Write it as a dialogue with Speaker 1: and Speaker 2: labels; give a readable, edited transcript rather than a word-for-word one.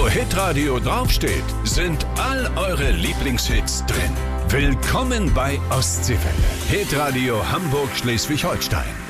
Speaker 1: Hitradio draufsteht, sind all eure Lieblingshits drin. Willkommen bei Ostseewelle. Hitradio Hamburg-Schleswig-Holstein.